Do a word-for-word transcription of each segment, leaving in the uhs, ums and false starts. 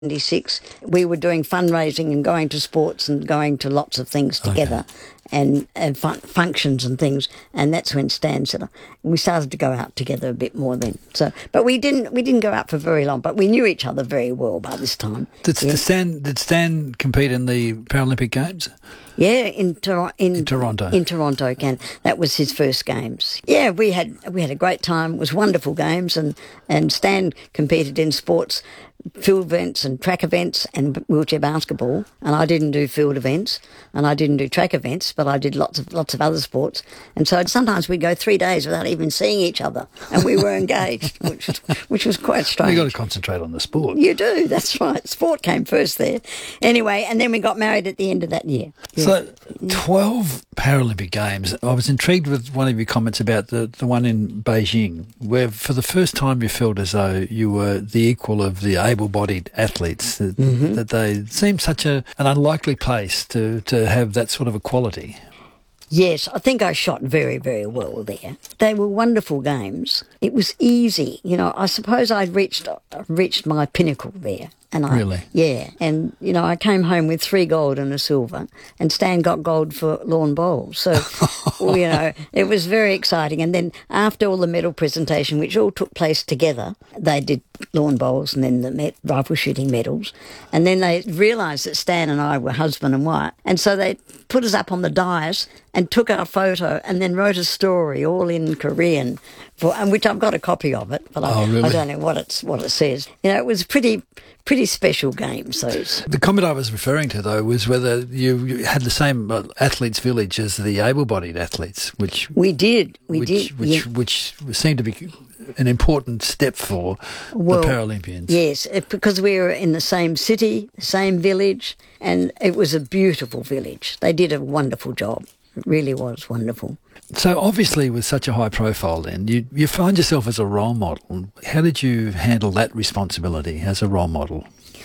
seventy-six, we were doing fundraising and going to sports and going to lots of things together. Okay. And, and fun- functions and things, and that's when Stan said we started to go out together a bit more then. So, but we didn't we didn't go out for very long, but we knew each other very well by this time. Did, yeah. did Stan did Stan compete in the Paralympic Games? Yeah, in, Tor- in, in Toronto. In Toronto, can that was his first games. Yeah, we had we had a great time. It was wonderful games, and and Stan competed in sports, field events and track events and wheelchair basketball, and I didn't do field events and I didn't do track events, but I did lots of lots of other sports. And so sometimes we'd go three days without even seeing each other, and we were engaged, which which was quite strange. You've got to concentrate on the sport. You do, that's right. Sport came first there. Anyway, and then we got married at the end of that year. Yeah. So twelve Paralympic Games. I was intrigued with one of your comments about the, the one in Beijing, where for the first time you felt as though you were the equal of the able-bodied athletes, that, mm-hmm. that they seemed such a, an unlikely place to, to have that sort of equality. Yes, I think I shot very, very well there. They were wonderful games. It was easy. You know, I suppose I'd reached reached my pinnacle there. And I, really? Yeah. And, you know, I came home with three gold and a silver, and Stan got gold for lawn bowls. So, you know, it was very exciting. And then after all the medal presentation, which all took place together, they did lawn bowls and then the med- rifle shooting medals. And then they realised that Stan and I were husband and wife. And so they put us up on the dais and took our photo and then wrote a story all in Korean, for, and which I've got a copy of it, but I, oh, really? I don't know what it's what it says. You know, it was pretty pretty special games, those. The comment I was referring to, though, was whether you, you had the same athletes' village as the able-bodied athletes, which we did, we which, did, which, yeah. which seemed to be an important step for well, the Paralympians. Yes, because we were in the same city, the same village, and it was a beautiful village. They did a wonderful job. It really was wonderful. So obviously with such a high profile then, you, you find yourself as a role model. How did you handle that responsibility as a role model?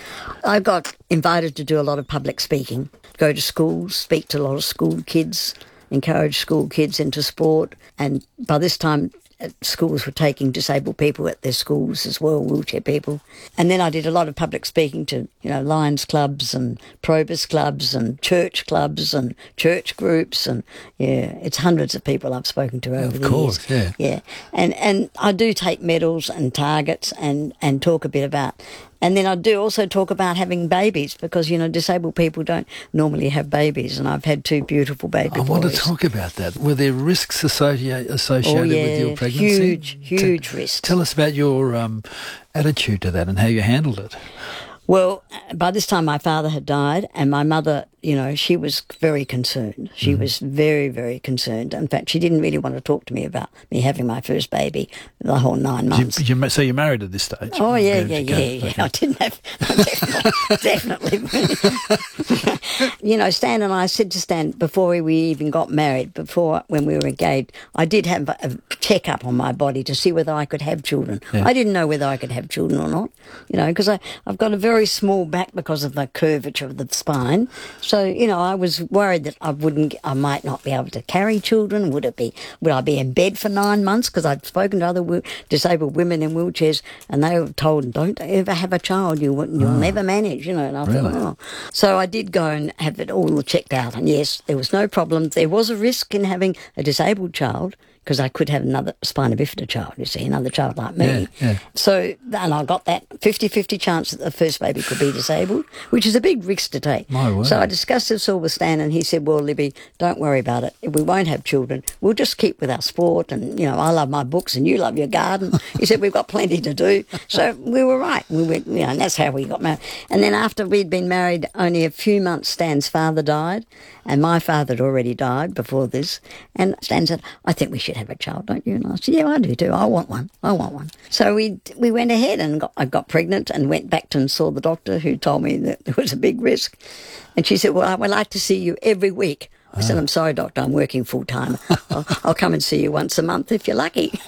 I got invited to do a lot of public speaking, go to schools, speak to a lot of school kids, encourage school kids into sport, and by this time schools were taking disabled people at their schools as well, wheelchair people. And then I did a lot of public speaking to, you know, Lions clubs and Probus clubs and church clubs and church groups, and yeah, it's hundreds of people I've spoken to over of the course, years. Yeah, yeah. And and I do take medals and targets and, and talk a bit about. And then I do also talk about having babies, because, you know, disabled people don't normally have babies, and I've had two beautiful baby I boys. want to talk about that. Were there risks associated, associated oh, yeah, with your pregnancy? Huge, huge T- risks. Tell us about your um, attitude to that and how you handled it. Well, by this time my father had died, and my mother, you know, she was very concerned. She mm. was very, very concerned. In fact, she didn't really want to talk to me about me having my first baby the whole nine months. You, you, so you're married at this stage? Oh, yeah, yeah, yeah, yeah. Okay. I didn't have... Definitely. definitely. You know, Stan and I said to Stan, before we even got married, before when we were engaged, I did have a check-up on my body to see whether I could have children. Yeah. I didn't know whether I could have children or not, you know, because I've got a very very small back because of the curvature of the spine. So, you know, I was worried that I wouldn't, I might not be able to carry children. Would it be, would I be in bed for nine months? Because I'd spoken to other w- disabled women in wheelchairs, and they were told, don't ever have a child. You, you'll oh. never manage, you know. And I really? thought, oh. So I did go and have it all checked out. And yes, there was no problem. There was a risk in having a disabled child, because I could have another spina bifida child, you see, another child like me. Yeah, yeah. So, and I got that fifty-fifty chance that the first baby could be disabled, which is a big risk to take. My word. So I discussed this all with Stan, and he said, well, Libby, don't worry about it. We won't have children. We'll just keep with our sport, and, you know, I love my books and you love your garden. He said, we've got plenty to do. So we were right. We went, you know, and that's how we got married. And then after we'd been married only a few months, Stan's father died, and my father had already died before this. And Stan said, I think we should have a child, don't you? And I said, yeah, I do too. I want one. I want one. So we we went ahead and got, I got pregnant and went back to and saw the doctor, who told me that there was a big risk. And she said, well, I would like to see you every week. I said, I'm sorry, doctor, I'm working full-time. I'll, I'll come and see you once a month if you're lucky.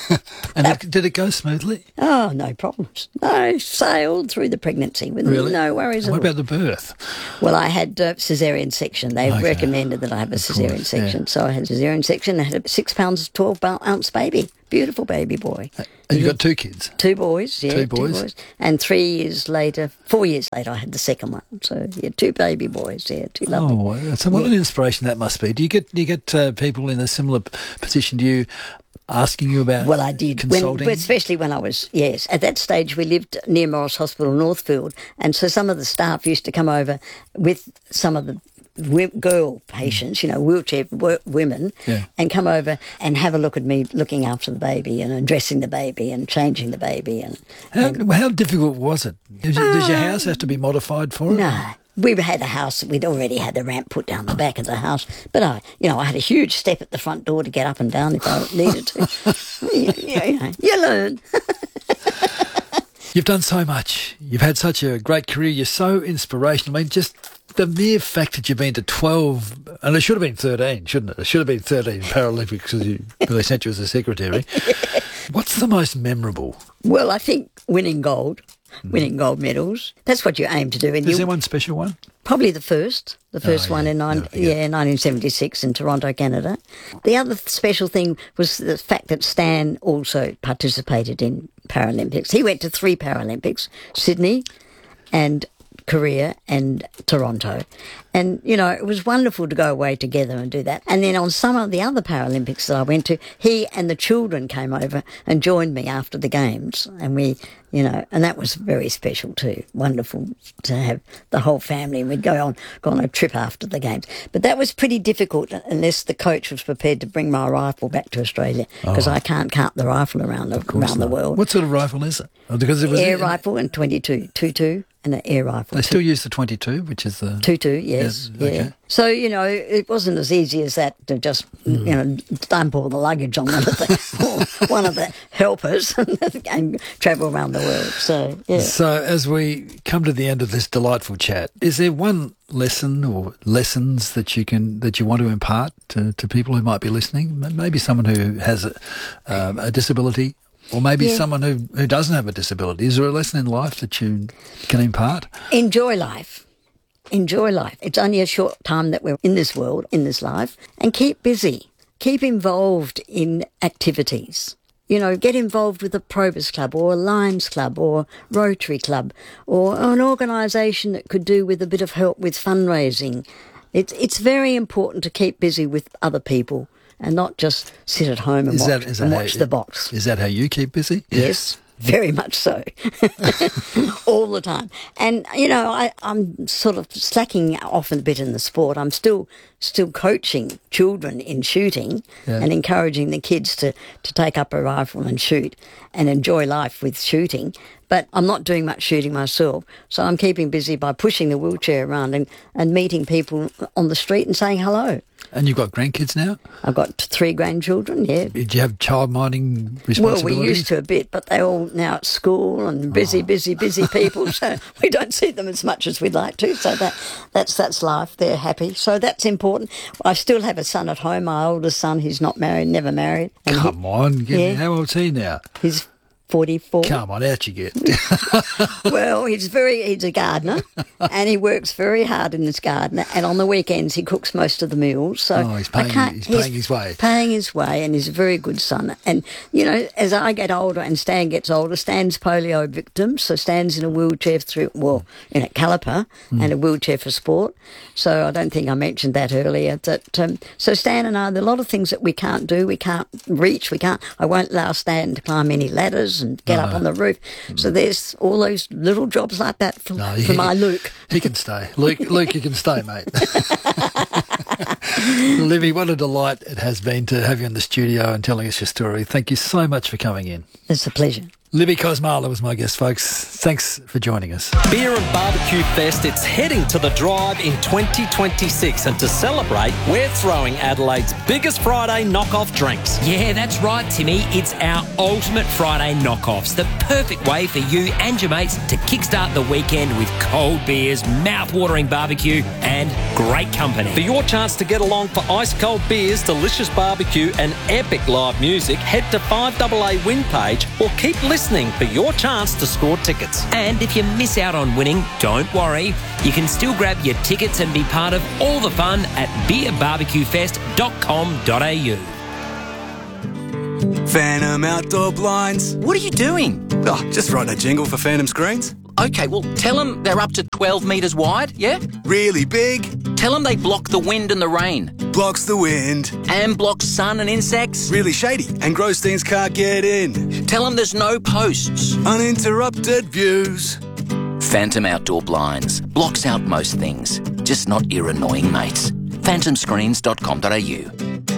And that, did it go smoothly? Oh, no problems. No, sailed through the pregnancy with really? no worries and at what all. about the birth? Well, I had a caesarean section. They okay. recommended that I have a of caesarean course, section. Yeah. So I had a caesarean section. I had a six pounds, twelve ounce baby. beautiful baby boy. And you've got two kids? Two boys, yeah. Two boys. Two boys. And three years later, four years later, I had the second one. So, yeah, two baby boys, yeah, two lovely. Oh, so what yeah. an inspiration that must be. Do you get do you get uh, people in a similar p- position to you asking you about Well, I did, consulting? when, especially when I was, yes. At that stage, we lived near Morris Hospital, Northfield, and so some of the staff used to come over with some of the wi- girl patients, you know, wheelchair w- women, Yeah. and come over and have a look at me looking after the baby and undressing the baby and changing the baby. And, How, and how difficult was it? Does, your- does your house have to be modified for it? no. We had a house, we'd already had the ramp put down the back of the house, but I, you know, I had a huge step at the front door to get up and down if I needed to. you, you, know, you learn. You've done so much. You've had such a great career. You're so inspirational. I mean, just the mere fact that you've been to twelve, and it should have been thirteen, shouldn't it? It should have been thirteen Paralympics because you, they sent you as a secretary. What's the most memorable? Well, I think winning gold, winning gold medals, that's what you aim to do. And Is you, there one special one? Probably the first, the first Oh, one yeah. in nine, No, I forget. yeah, nineteen seventy-six in Toronto, Canada. The other th- special thing was the fact that Stan also participated in Paralympics. He went to three Paralympics, Sydney and Korea and Toronto. And, you know, it was wonderful to go away together and do that. And then on some of the other Paralympics that I went to, he and the children came over and joined me after the games. And we, you know, and that was very special too. Wonderful to have the whole family. And we'd go on, go on a trip after the games. But that was pretty difficult unless the coach was prepared to bring my rifle back to Australia because Oh. I can't cart the rifle around, the, around the world. What sort of rifle is it? Oh, because it was Air rifle and twenty-two, two two and an air rifle. They still use the twenty-two, which is the Two two, yes, Yes, yeah. okay. So you know, it wasn't as easy as that to just you know dump all the luggage on one of the one of the helpers and travel around the world. So yeah, So as we come to the end of this delightful chat, is there one lesson or lessons that you can that you want to impart to, to people who might be listening? M- Maybe someone who has a, um, a disability, or maybe Yeah. someone who, who doesn't have a disability. Is there a lesson in life that you can impart? enjoy life. Enjoy life. It's only a short time that we're in this world, in this life, and keep busy. Keep involved in activities. You know, get involved with a Probus Club or a Lions Club or Rotary Club or an organisation that could do with a bit of help with fundraising. It's it's very important to keep busy with other people and not just sit at home and Is watch, that is that and how- watch the box. Is that how you keep busy? Yes, very much so. All the time. And, you know, I, I'm sort of slacking off a bit in the sport. I'm still still coaching children in shooting Yeah. and encouraging the kids to, to take up a rifle and shoot and enjoy life with shooting. But I'm not doing much shooting myself, so I'm keeping busy by pushing the wheelchair around and, and meeting people on the street and saying hello. And you've got grandkids now? I've got three grandchildren, yeah. Did you have child minding Well, responsibilities? we used to a bit, but they're all now at school and busy, busy, busy people. So we don't see them as much as we'd like to. So that that's that's life. They're happy. So that's important. I still have a son at home. My oldest son, he's not married, never married. And he- Come on, give me, Yeah. how old's he now? he's forty-four. Come on, out you get. Well, he's very, he's a gardener and he works very hard in his garden. And on the weekends, he cooks most of the meals. So Oh, he's I paying- can't, he's paying his way. Paying his way, and he's a very good son. And, you know, as I get older and Stan gets older, Stan's polio victim. So Stan's in a wheelchair through, well, in a caliper Hmm. and a wheelchair for sport. So I don't think I mentioned that earlier. That um, So Stan and I, there are a lot of things that we can't do. We can't reach. We can't, I won't allow Stan to climb any ladders and get up No. on the roof. So there's all those little jobs like that for, No, for he- my Luke. He can stay. Luke, Luke, you can stay, mate. Libby, what a delight it has been to have you in the studio and telling us your story. Thank you so much for coming in. It's a pleasure. Libby Kosmala was my guest, folks. Thanks for joining us. Beer and Barbecue Fest, it's heading to the Drive in twenty twenty-six, and to celebrate, we're throwing Adelaide's biggest Friday knockoff drinks. Yeah, that's right, Timmy. It's our ultimate Friday knockoffs. The perfect way for you and your mates to kickstart the weekend with cold beers, mouth-watering barbecue, and great company. For your chance to get along for ice-cold beers, delicious barbecue, and epic live music, head to five A A Win page or keep listening for your chance to score tickets. And if you miss out on winning, don't worry. You can still grab your tickets and be part of all the fun at beer barbecue fest dot com dot a u. Phantom Outdoor Blinds. What are you doing? Oh, just writing a jingle for Phantom Screens. Okay, well, tell them they're up to twelve metres wide, yeah? Really big. Tell them they block the wind and the rain. Blocks the wind. And block sun and insects. Really shady, and Grossteins can't get in. Tell them there's no posts. Uninterrupted views. Phantom Outdoor Blinds. Blocks out most things, just not your annoying mates. phantom screens dot com dot a u.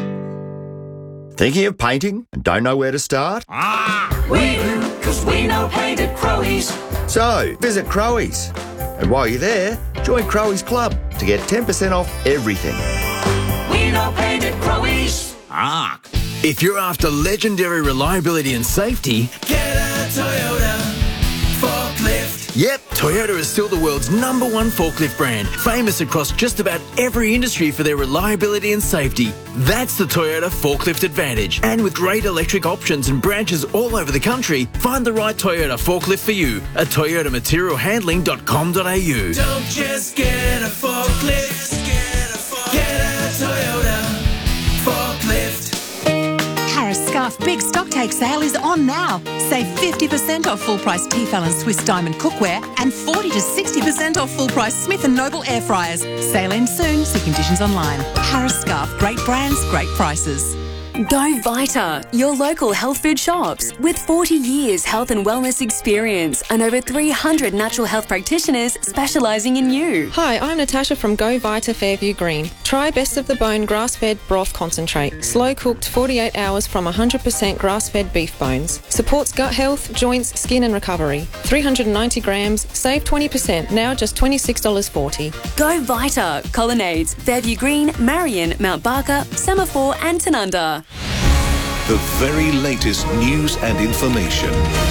Thinking of painting and don't know where to start? Ah, we do, because we know paint at Crowies. So, visit Crowies. And while you're there, join Crowies Club to get ten percent off everything. We know paint at Crowies. Ah. If you're after legendary reliability and safety, get a Toyota forklift. Yep, Toyota is still the world's number one forklift brand, famous across just about every industry for their reliability and safety. That's the Toyota Forklift Advantage. And with great electric options and branches all over the country, find the right Toyota forklift for you at toyota material handling dot com dot a u. Don't just get a forklift, get a, forklift. Get a Toyota forklift. Harris Scarf Big Stock Take Sale is on now. Save fifty percent off full price Tefal and Swiss Diamond cookware and forty to sixty percent off full price Smith and Noble air fryers. Sale ends soon. See conditions online. Harris Scarf. Great brands, great prices. Go Vita, your local health food shops. With forty years health and wellness experience and over three hundred natural health practitioners specialising in you. Hi, I'm Natasha from Go Vita Fairview Green. Try Best of the Bone grass-fed broth concentrate. Slow cooked forty-eight hours from one hundred percent grass-fed beef bones. Supports gut health, joints, skin and recovery. three hundred ninety grams, save twenty percent, now just twenty-six dollars forty. Go Vita, Colonnades, Fairview Green, Marion, Mount Barker, Semaphore and Tanunda. The very latest news and information.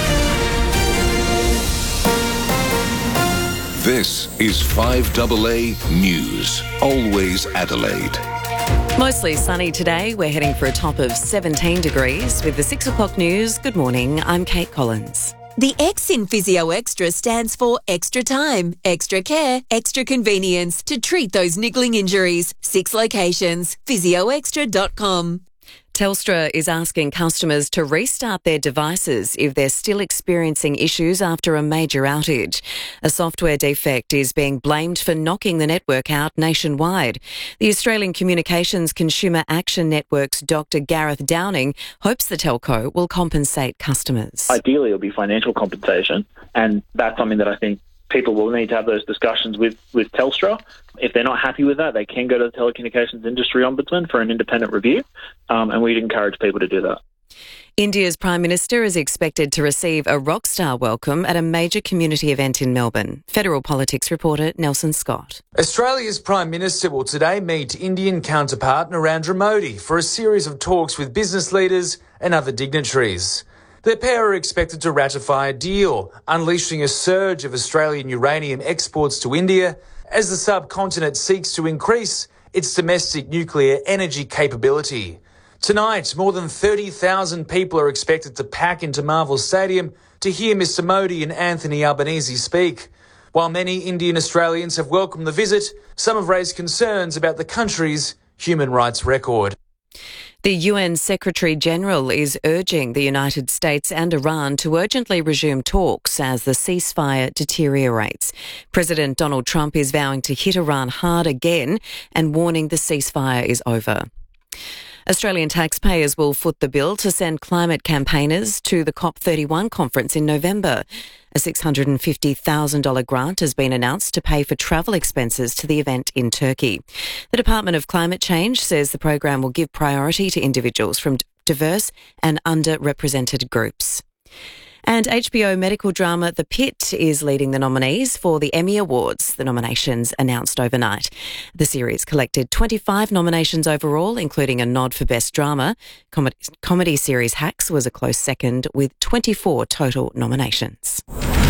This is five A A News, always Adelaide. Mostly sunny today. We're heading for a top of seventeen degrees. With the six o'clock news, good morning, I'm Kate Collins. The X in Physio Extra stands for extra time, extra care, extra convenience to treat those niggling injuries. Six locations, physio extra dot com. Telstra is asking customers to restart their devices if they're still experiencing issues after a major outage. A software defect is being blamed for knocking the network out nationwide. The Australian Communications Consumer Action Network's Doctor Gareth Downing hopes the telco will compensate customers. Ideally, it'll be financial compensation, and that's something that I think people will need to have those discussions with, with Telstra. If they're not happy with that, they can go to the Telecommunications Industry Ombudsman for an independent review, um, and we'd encourage people to do that. India's Prime Minister is expected to receive a rockstar welcome at a major community event in Melbourne. Federal Politics reporter Nelson Scott. Australia's Prime Minister will today meet Indian counterpart Narendra Modi for a series of talks with business leaders and other dignitaries. The pair are expected to ratify a deal, unleashing a surge of Australian uranium exports to India as the subcontinent seeks to increase its domestic nuclear energy capability. Tonight, more than thirty thousand people are expected to pack into Marvel Stadium to hear Mister Modi and Anthony Albanese speak. While many Indian Australians have welcomed the visit, some have raised concerns about the country's human rights record. The U N Secretary-General is urging the United States and Iran to urgently resume talks as the ceasefire deteriorates. President Donald Trump is vowing to hit Iran hard again and warning the ceasefire is over. Australian taxpayers will foot the bill to send climate campaigners to the COP thirty-one conference in November. A six hundred fifty thousand dollars grant has been announced to pay for travel expenses to the event in Turkey. The Department of Climate Change says the program will give priority to individuals from diverse and underrepresented groups. And H B O medical drama The Pit is leading the nominees for the Emmy Awards. The nominations announced overnight. The series collected twenty-five nominations overall, including a nod for Best Drama. Comedy, comedy series Hacks was a close second with twenty-four total nominations.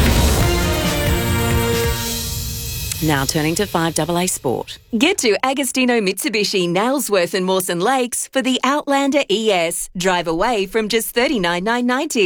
Now turning to five A A Sport. Get to Agostino Mitsubishi, Nailsworth and Mawson Lakes for the Outlander E S. Drive away from just thirty-nine thousand nine hundred ninety dollars.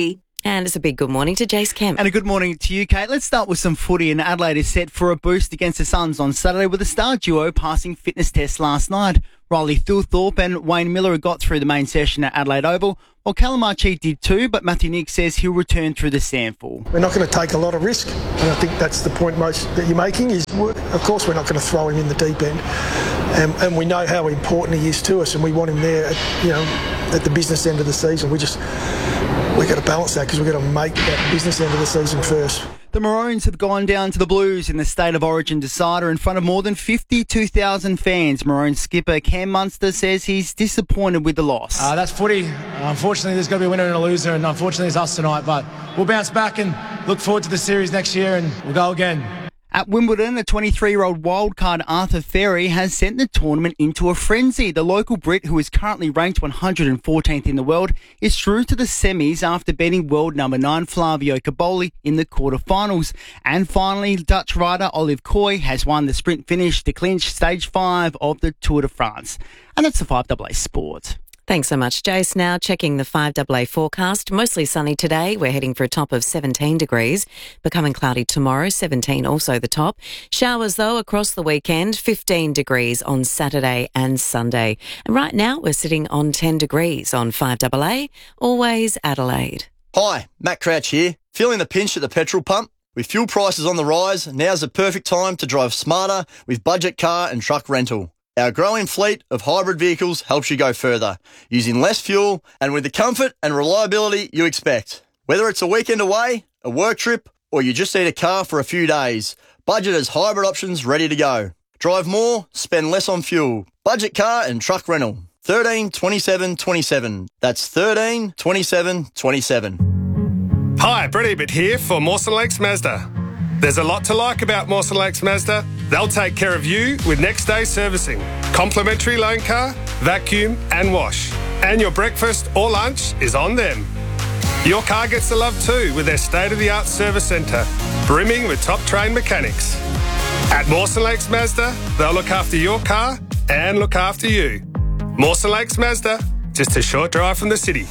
And it's a big good morning to Jace Kemp. And a good morning to you, Kate. Let's start with some footy. And Adelaide is set for a boost against the Suns on Saturday with the star duo passing fitness tests last night. Riley Thilthorpe and Wayne Miller got through the main session at Adelaide Oval, while Callum Archie did too, but Matthew Nick says he'll return through the SANFL. We're not going to take a lot of risk, and I think that's the point most that you're making is, of course, we're not going to throw him in the deep end, and, and we know how important he is to us, and we want him there, at, you know, at the business end of the season. We just, we've got to balance that because we've got to make that business end of the season first. The Maroons have gone down to the Blues in the State of Origin decider in front of more than fifty-two thousand fans. Maroons skipper Cam Munster says he's disappointed with the loss. Uh, that's footy. Uh, unfortunately, there's got to be a winner and a loser, and unfortunately it's us tonight. But we'll bounce back and look forward to the series next year, and we'll go again. At Wimbledon, the twenty-three-year-old wildcard Arthur Ferry has sent the tournament into a frenzy. The local Brit, who is currently ranked one hundred fourteenth in the world, is through to the semis after beating world number nine Flavio Caboli in the quarterfinals. And finally, Dutch rider Olive Koy has won the sprint finish to clinch stage five of the Tour de France. And that's the five A A Sport. Thanks so much, Jace. Now checking the five A A forecast. Mostly sunny today. We're heading for a top of seventeen degrees. Becoming cloudy tomorrow, seventeen also the top. Showers, though, across the weekend, fifteen degrees on Saturday and Sunday. And right now we're sitting on ten degrees on five A A. Always Adelaide. Hi, Matt Crouch here. Feeling the pinch at the petrol pump? With fuel prices on the rise, now's the perfect time to drive smarter with budget car and truck rental. Our growing fleet of hybrid vehicles helps you go further, using less fuel and with the comfort and reliability you expect. Whether it's a weekend away, a work trip, or you just need a car for a few days, Budget has hybrid options ready to go. Drive more, spend less on fuel. Budget car and truck rental. thirteen twenty-seven twenty-seven. That's thirteen twenty-seven twenty-seven. Hi, Brett Ebert here for Mawson Lakes Mazda. There's a lot to like about Mawson Lakes Mazda. They'll take care of you with next day servicing, complimentary loan car, vacuum and wash. And your breakfast or lunch is on them. Your car gets the love too with their state-of-the-art service centre, brimming with top-trained mechanics. At Mawson Lakes Mazda, they'll look after your car and look after you. Mawson Lakes Mazda, just a short drive from the city.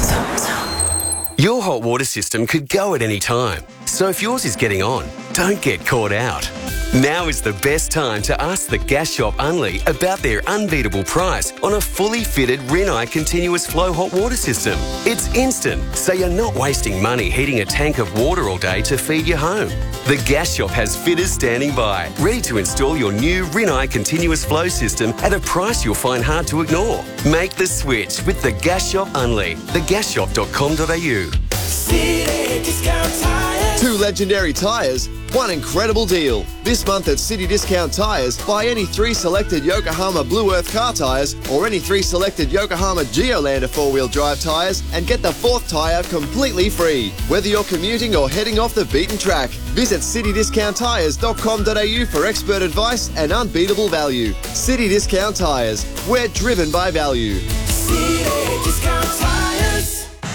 Your hot water system could go at any time. So if yours is getting on, don't get caught out. Now is the best time to ask the Gas Shop Unley about their unbeatable price on a fully fitted Rinnai continuous flow hot water system. It's instant, so you're not wasting money heating a tank of water all day to feed your home. The Gas Shop has fitters standing by, ready to install your new Rinnai continuous flow system at a price you'll find hard to ignore. Make the switch with the Gas Shop Unley, the gas shop dot com dot a u. City Discount Tires. Two legendary tyres, one incredible deal. This month at City Discount Tyres, buy any three selected Yokohama Blue Earth car tyres or any three selected Yokohama Geolander four-wheel drive tyres and get the fourth tyre completely free. Whether you're commuting or heading off the beaten track, visit city discount tires dot com dot a u for expert advice and unbeatable value. City Discount Tyres, we're driven by value. City Discount Tires.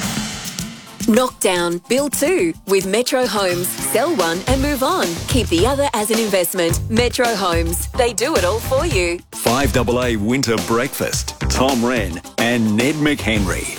Knockdown, build two with Metro Homes. Sell one and move on. Keep the other as an investment. Metro Homes. They do it all for you. five A A Winter Breakfast. Tom Wren and Ned McHenry.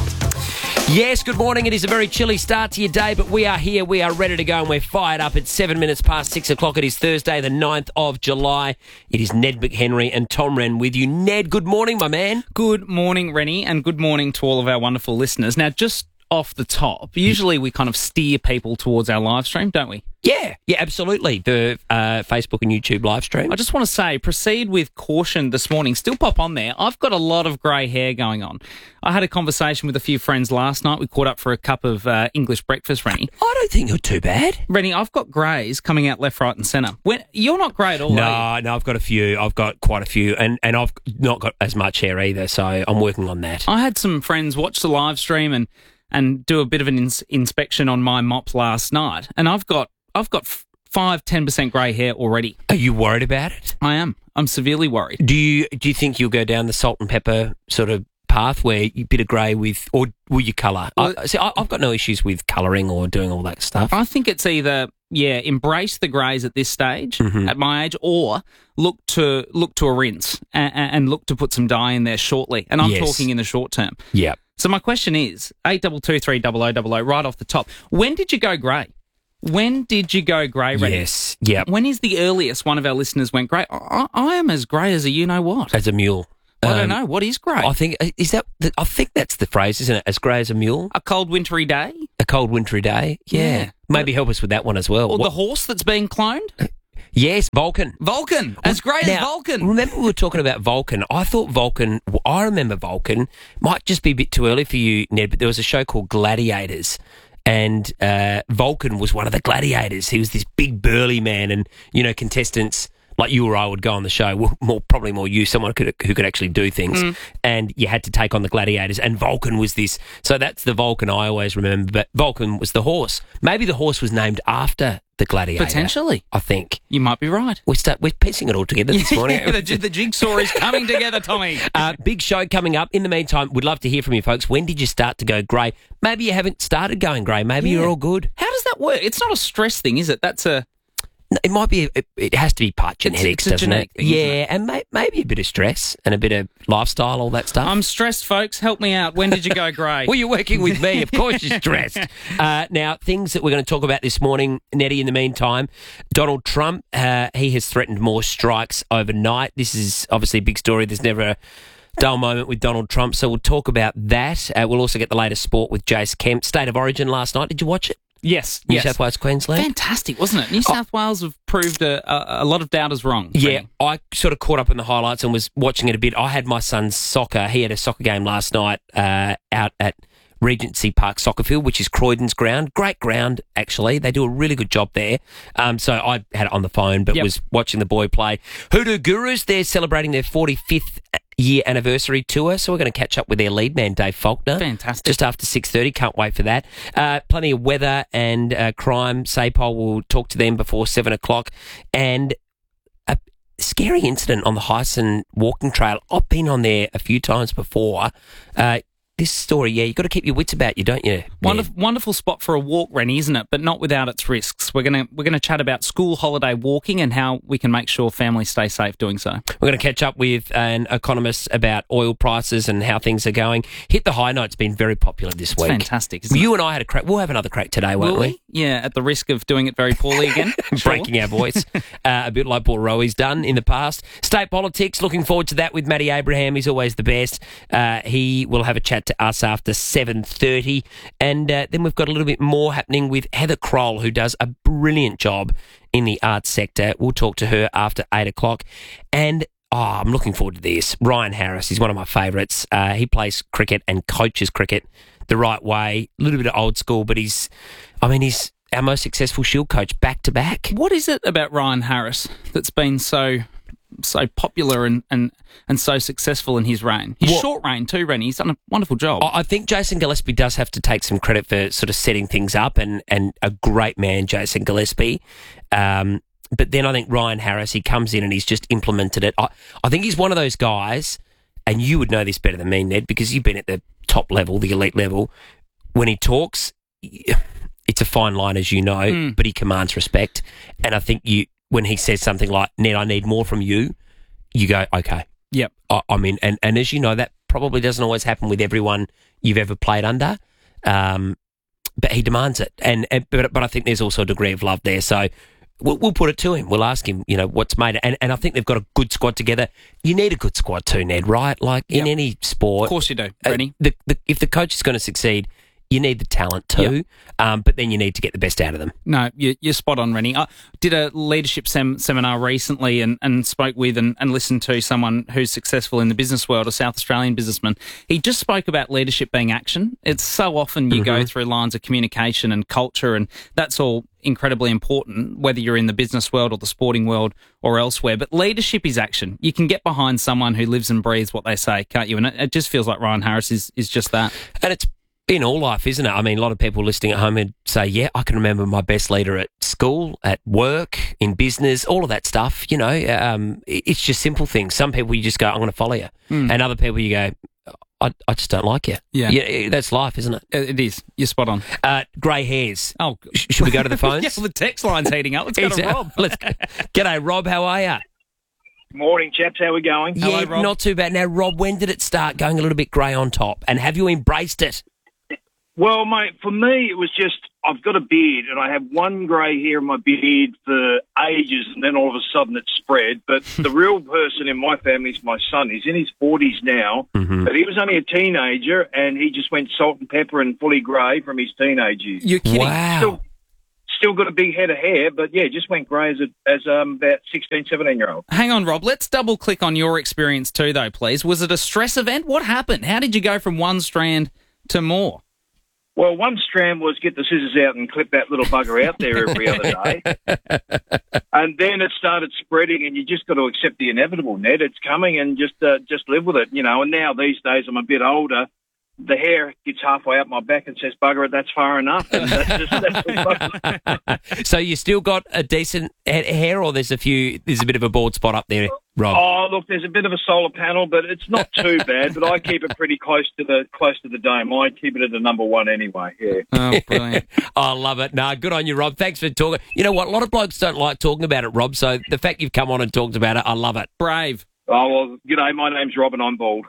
Yes, good morning. It is a very chilly start to your day, but we are here. We are ready to go and we're fired up. It's seven minutes past six o'clock. It is Thursday, the ninth of July. It is Ned McHenry and Tom Wren with you. Ned, good morning, my man. Good morning, Rennie, and good morning to all of our wonderful listeners. Now, just off the top, usually we kind of steer people towards our live stream, don't we? Yeah, yeah, absolutely. The uh, Facebook and YouTube live stream. I just want to say, proceed with caution this morning. Still pop on there. I've got a lot of grey hair going on. I had a conversation with a few friends last night. We caught up for a cup of uh, English breakfast, Rennie. I don't think you're too bad. Rennie, I've got greys coming out left, right and centre. When, you're not grey at all, No, are you? no, I've got a few. I've got quite a few, and, and I've not got as much hair either, so I'm working on that. I had some friends watch the live stream and and do a bit of an ins- inspection on my mop last night, and I've got I've got f- five, ten percent grey hair already. Are you worried about it? I am. I'm severely worried. Do you do you think you'll go down the salt and pepper sort of path where you bit of grey with, or will you colour? Well, I, see, I, I've got no issues with colouring or doing all that stuff. I think it's either yeah, embrace the greys at this stage, Mhm. at my age, or look to look to a rinse and, and look to put some dye in there shortly. And I'm Yes. talking in the short term. Yeah. So my question is, eight two two three double oh double oh, right off the top, when did you go grey? When did you go grey, Rennie? Yes, yep. When is the earliest one of our listeners went grey? I, I am as grey as a you-know-what. As a mule. I don't Um, know. What is grey? I think is that. The, I think that's the phrase, isn't it? As grey as a mule. A cold wintry day? A cold wintry day. Yeah. Yeah. Maybe help us with that one as well. Or What- the horse that's being cloned? Yes, Vulcan. Vulcan. As grey as Now, Vulcan. Remember we were talking about Vulcan. I thought Vulcan, I remember Vulcan, might just be a bit too early for you, Ned, but there was a show called Gladiators. And uh, Vulcan was one of the gladiators. He was this big burly man, and, you know, contestants like you or I would go on the show, well, more probably more you, someone could, who could actually do things, Mm. and you had to take on the gladiators, and Vulcan was this. So that's the Vulcan I always remember, but Vulcan was the horse. Maybe the horse was named after the gladiator. Potentially. I think. You might be right. We start, we're piecing it all together this morning. the, the jigsaw is coming together, Tommy. Uh, big show coming up. In the meantime, we'd love to hear from you folks. When did you start to go grey? Maybe you haven't started going grey. Maybe Yeah. you're all good. How does that work? It's not a stress thing, is it? That's a... No, it might be, it, it has to be part genetics, it's a doesn't genetic it? thing, isn't yeah, and may, maybe a bit of stress and a bit of lifestyle, all that stuff. I'm stressed, folks. Help me out. When did you go grey? Well, you're working with me. Of course you're stressed. Uh, now, things that we're going to talk about this morning, Nettie, in the meantime, Donald Trump, uh, he has threatened more strikes overnight. This is obviously a big story. There's never a dull moment with Donald Trump, so we'll talk about that. Uh, we'll also get the latest sport with Jace Kemp. State of Origin last night. Did you watch it? Yes. New yes. South Wales, Queensland? Fantastic, wasn't it? New South Wales have proved a, a, a lot of doubters wrong. Yeah, Rennie. I sort of caught up in the highlights and was watching it a bit. I had my son's soccer. He had a soccer game last night uh, out at Regency Park Soccer Field, which is Croydon's ground. Great ground, actually. They do a really good job there. Um, so I had it on the phone, but Yep. was watching the boy play. Hoodoo Gurus, they're celebrating their forty-fifth year anniversary tour, so we're going to catch up with their lead man, Dave Faulkner. Fantastic. Just after six thirty. Can't wait for that. Uh, plenty of weather and uh, crime. SAPOL will talk to them before seven o'clock. And a scary incident on the Hyson walking trail. I've been on there a few times before. Uh, this story, yeah, you've got to keep your wits about you, don't you? Wonderful, wonderful spot for a walk, Rennie, isn't it? But not without its risks. We're gonna we're gonna chat about school holiday walking and how we can make sure families stay safe doing so. We're going to catch up with an economist about oil prices and how things are going. Hit the High Note's been very popular this It's week. fantastic, isn't You and I had a crack. We'll have another crack today, won't Will we? we? Yeah, at the risk of doing it very poorly again. Sure. Breaking our voice, uh, a bit like Paul Rowe's done in the past. State politics, looking forward to that with Matty Abraham. He's always the best. Uh, he will have a chat to us after seven thirty. And uh, then we've got a little bit more happening with Heather Kroll, who does a brilliant job in the arts sector. We'll talk to her after eight o'clock. And oh, I'm looking forward to this. Ryan Harris, he's one of my favourites. Uh, he plays cricket and coaches cricket the right way. A little bit of old school, but he's, I mean, he's our most successful Shield coach back to back. What is it about Ryan Harris that's been so so popular and, and, and so successful in his reign? His Well- short reign too, Rennie. He's done a wonderful job. I I think Jason Gillespie does have to take some credit for sort of setting things up, and, and a great man, Jason Gillespie. Um, but then I think Ryan Harris, he comes in and he's just implemented it. I, I think he's one of those guys, and you would know this better than me, Ned, because you've been at the top level, the elite level. When he talks, it's a fine line, as you know, Mm. but he commands respect. And I think you, when he says something like, Ned, I need more from you, you go, okay. Yep. I, I mean, and, and as you know, that probably doesn't always happen with everyone you've ever played under, um, but he demands it. And, and but, but I think there's also a degree of love there. So we'll, we'll put it to him. We'll ask him, you know, what's made it. And, and I think they've got a good squad together. You need a good squad too, Ned, right? Like in Yep. any sport. Of course you do, uh, Rennie. the, the, if the coach is going to succeed, you need the talent too, um, but then you need to get the best out of them. No, you, you're spot on, Rennie. I did a leadership sem- seminar recently and, and spoke with and, and listened to someone who's successful in the business world, a South Australian businessman. He just spoke about leadership being action. It's so often you go Mhm. through lines of communication and culture, and that's all incredibly important, whether you're in the business world or the sporting world or elsewhere. But leadership is action. You can get behind someone who lives and breathes what they say, can't you? And it, it just feels like Ryan Harris is, is just that. And it's in all life, isn't it? I mean, a lot of people listening at home would say, yeah, I can remember my best leader at school, at work, in business, all of that stuff. You know, um, it- it's just simple things. Some people you just go, I'm going to follow you. Mm. And other people you go, I, I just don't like you. Yeah. yeah. That's life, isn't it? It is. You're spot on. Uh, grey hairs. Oh, Sh- should we go to the phones? yeah, well, the text line's heating up. Let's go to Exactly. Rob. Let's go. G'day, Rob. How are you? Morning, chaps. How we going? Yeah, not too bad. Now, Rob, when did it start going a little bit grey on top? And have you embraced it? Well, mate, for me, it was just, I've got a beard, and I have one grey hair in my beard for ages, and then all of a sudden it spread. But the real person in my family is my son. He's in his forties now, Mm-hmm. but he was only a teenager, and he just went salt and pepper and fully grey from his teenage years. You're kidding. Wow. Still, still got a big head of hair, but, yeah, just went grey as, a, as um, about sixteen, seventeen-year-old. Hang on, Rob. Let's double click on your experience too, though, please. Was it a stress event? What happened? How did you go from one strand to more? Well, one strand was get the scissors out and clip that little bugger out there every other day. And then it started spreading, and you just got to accept the inevitable, Ned. It's coming, and just uh, just live with it, you know. And now these days I'm a bit older. The hair gets halfway up my back and says, bugger it, that's far enough. And that's just, that's So you still got a decent he- hair, or there's a few, there's a bit of a bald spot up there, Rob? Oh, look, there's a bit of a solar panel, but it's not too bad. But I keep it pretty close to the close to the dome. I keep it at the number one anyway. Yeah. Oh, brilliant. I love it. Nah, good on you, Rob. Thanks for talking. You know what? A lot of blokes don't like talking about it, Rob. So the fact you've come on and talked about it, I love it. Brave. Oh, well, g'day, my name's Rob and I'm bald.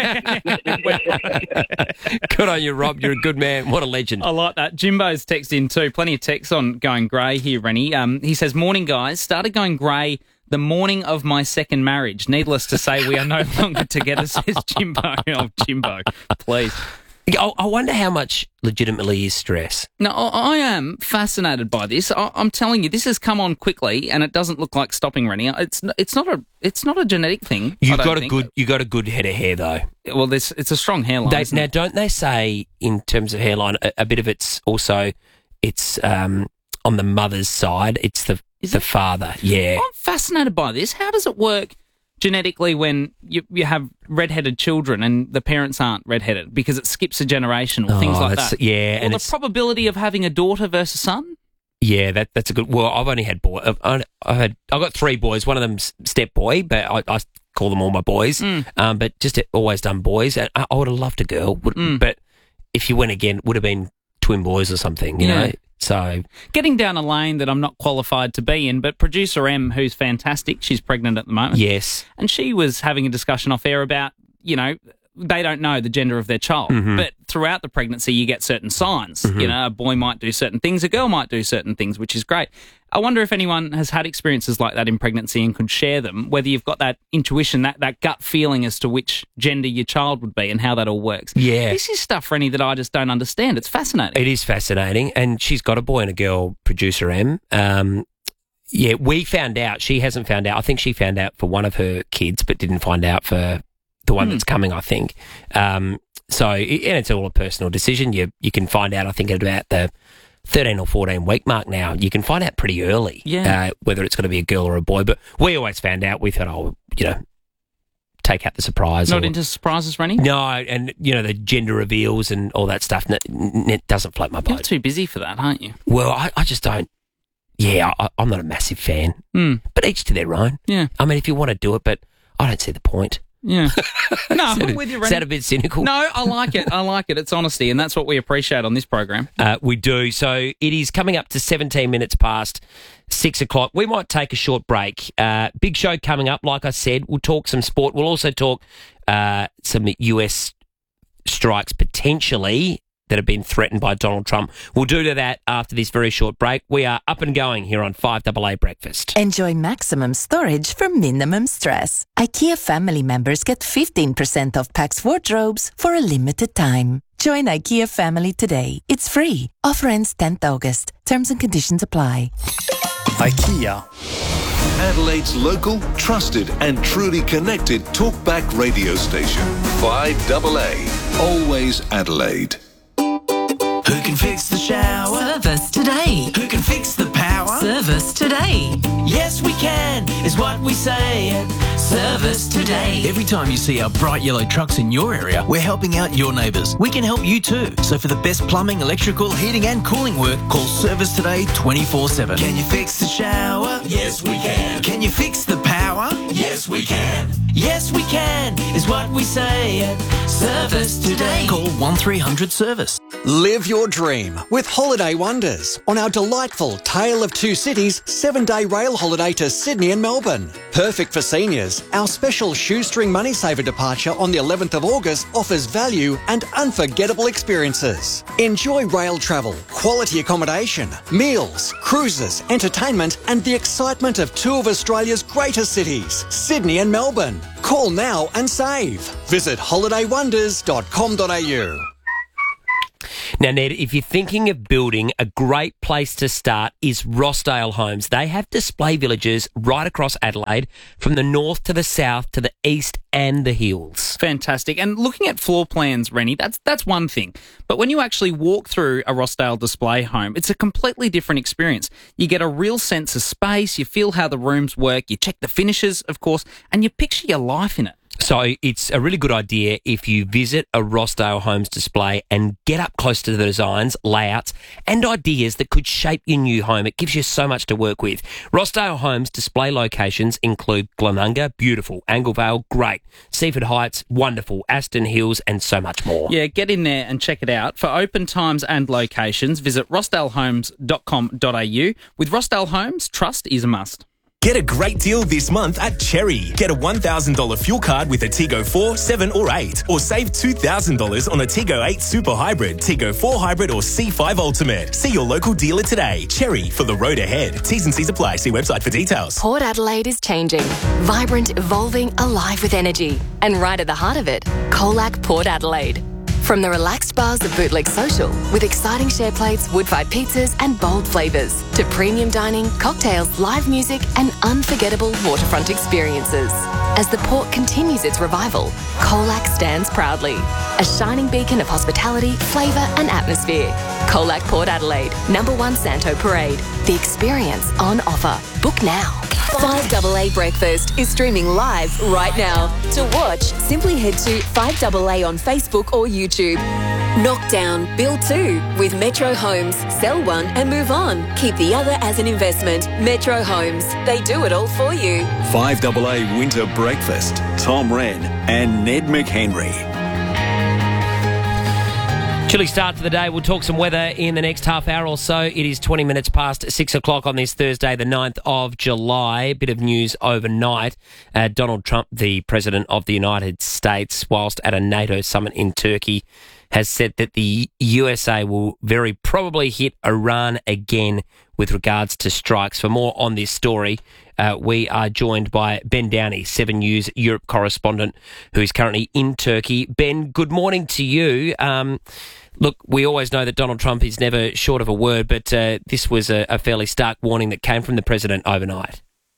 Good on you, Rob. You're a good man. What a legend. I like that. Jimbo's text in too. Plenty of texts on going grey here, Rennie. Um, he says, morning, guys. Started going grey the morning of my second marriage. Needless to say, we are no longer together, says Jimbo. Oh, Jimbo, please. I I wonder how much legitimately is stress. No, I I am fascinated by this. I, I'm telling you, this has come on quickly, and it doesn't look like stopping, Rennie. It's n- it's not a it's not a genetic thing. I You've don't got a think. good you got a good head of hair though. Well, this it's a strong hairline. They, isn't now, it? don't they say in terms of hairline, a, a bit of it's also it's um, on the mother's side. It's the the father. Yeah. I'm fascinated by this. How does it work genetically when you you have redheaded children and the parents aren't redheaded because it skips a generation or Oh, things like that's- that? yeah, Or and the it's- probability of having a daughter versus son. Yeah, that that's a good. Well, I've only had boy. I've, I've I've had I've got three boys. One of them's step boy, but I, I call them all my boys. Mm. Um, but just always done boys. And I, I would have loved a girl, would, Mm. but if you went again, would have been twin boys or something. You Yeah. know. So Getting down a lane that I'm not qualified to be in, but producer M, who's fantastic, she's pregnant at the moment. yes, And she was having a discussion off air about, you know, they don't know the gender of their child, Mhm. but throughout the pregnancy you get certain signs. Mhm. You know, a boy might do certain things, a girl might do certain things, which is great. I wonder if anyone has had experiences like that in pregnancy and could share them, whether you've got that intuition, that, that gut feeling as to which gender your child would be and how that all works. Yeah. This is stuff, Rennie, that I just don't understand. It's fascinating. it is fascinating, and she's got a boy and a girl. Producer M. Um, yeah, we found out. She hasn't found out. I think she found out for one of her kids, but didn't find out for the one Hmm. that's coming. I think. Um, so, it- and it's all a personal decision. You you can find out. I think at about the thirteen or fourteen week mark now. You can find out pretty early. Yeah. Uh, whether it's going to be a girl or a boy. But we always found out. We thought, oh, you know, take out the surprise. Not or- into surprises, Rennie? No, and you know the gender reveals and all that stuff. N- n- it doesn't float my You're boat. too busy for that, aren't you? Well, I, I just don't. Yeah, I, I'm not a massive fan. Mm. But each to their own. Yeah. I mean, if you want to do it, but I don't see the point. Yeah. No, Is that I'm a- with you, is Rennie. that a bit cynical? No, I like it. I like it. It's honesty, and that's what we appreciate on this program. Uh, we do. So it is coming up to seventeen minutes past six o'clock. We might take a short break. Uh, big show coming up. Like I said, we'll talk some sport. We'll also talk uh, some U S strikes potentially that have been threatened by Donald Trump. We'll do to that after this very short break. We are up and going here on five A A Breakfast. Enjoy maximum storage for minimum stress. IKEA family members get fifteen percent off Pax wardrobes for a limited time. Join IKEA family today. It's free. Offer ends tenth August. Terms and conditions apply. IKEA. Adelaide's local, trusted and truly connected talkback radio station. five A A. Always Adelaide. Who can fix the shower? Service today. Who can fix the power? Service today. Yes, we can, is what we say at Service Today. Every time you see our bright yellow trucks in your area, we're helping out your neighbours. We can help you too. So for the best plumbing, electrical, heating and cooling work, call Service Today twenty-four seven. Can you fix the shower? Yes, we can. Can you fix the power? Yes, we can. Yes, we can. can is what we say at Service Today. Call one three hundred service. Live your dream with Holiday Wonders on our delightful Tale of Two Cities seven-day rail holiday to Sydney and Melbourne. Perfect for seniors, our special shoestring money saver departure on the eleventh of August offers value and unforgettable experiences. Enjoy rail travel, quality accommodation, meals, cruises, entertainment and the excitement of two of Australia's greatest cities, Sydney and Melbourne. Call now and save. Visit holiday wonders dot com dot a u. Now, Ned, if you're thinking of building, a great place to start is Rossdale Homes. They have display villages right across Adelaide, from the north to the south to the east and the hills. Fantastic. And looking at floor plans, Rennie, that's that's one thing. But when you actually walk through a Rossdale display home, it's a completely different experience. You get a real sense of space, you feel how the rooms work, you check the finishes, of course, and you picture your life in it. So it's a really good idea if you visit a Rossdale Homes display and get up close to the designs, layouts and ideas that could shape your new home. It gives you so much to work with. Rossdale Homes display locations include Glenunga, beautiful, Anglevale, great, Seaford Heights, wonderful, Aston Hills and so much more. Yeah, get in there and check it out. For open times and locations, visit rossdale homes dot com dot a u. With Rossdale Homes, trust is a must. Get a great deal this month at Cherry. Get a one thousand dollars fuel card with a Tigo four, seven or eight. Or save two thousand dollars on a Tigo eight Super Hybrid, Tigo four Hybrid or C five Ultimate. See your local dealer today. Cherry, for the road ahead. T's and C's apply. See website for details. Port Adelaide is changing. Vibrant, evolving, alive with energy. And right at the heart of it, Colac Port Adelaide. From the relaxed bars of Bootleg Social, with exciting share plates, wood-fired pizzas and bold flavours, to premium dining, cocktails, live music and unforgettable waterfront experiences. As the port continues its revival, Colac stands proudly. A shining beacon of hospitality, flavour and atmosphere. Colac Port Adelaide, number one Santo Parade. The experience on offer. Book now. five A A Breakfast is streaming live right now. To watch, simply head to five A A on Facebook or YouTube. Knock down, build two with Metro Homes. Sell one and move on. Keep the other as an investment. Metro Homes. They do it all for you. five A A Winter Breakfast. Tom Wren and Ned McHenry. Chilly start to the day. We'll talk some weather in the next half hour or so. It is twenty minutes past six o'clock on this Thursday, the ninth of July. A bit of news overnight. Uh, Donald Trump, the President of the United States, whilst at a NATO summit in Turkey, has said that the U S A will very probably hit Iran again with regards to strikes. For more on this story, uh, we are joined by Ben Downey, seven News Europe correspondent, who is currently in Turkey. Ben, good morning to you. Um, look, we always know that Donald Trump is never short of a word, but uh, this was a, a fairly stark warning that came from the president overnight.